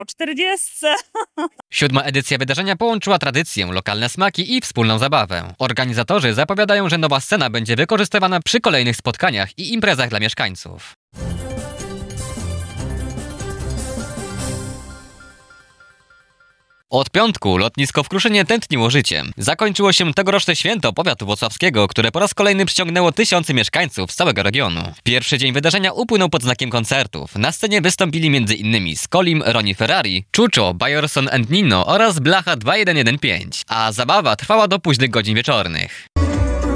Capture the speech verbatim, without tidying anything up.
Po czterdziestce. Siódma edycja wydarzenia połączyła tradycję, lokalne smaki i wspólną zabawę. Organizatorzy zapowiadają, że nowa scena będzie wykorzystywana przy kolejnych spotkaniach i imprezach dla mieszkańców. Od piątku lotnisko w Kruszynie tętniło życiem. Zakończyło się tegoroczne święto powiatu włocławskiego, które po raz kolejny przyciągnęło tysiące mieszkańców z całego regionu. Pierwszy dzień wydarzenia upłynął pod znakiem koncertów. Na scenie wystąpili między innymi Skolim, Ronnie Ferrari, Chucho, Bajorson and Nino oraz Blacha dwa jeden jeden pięć, a zabawa trwała do późnych godzin wieczornych.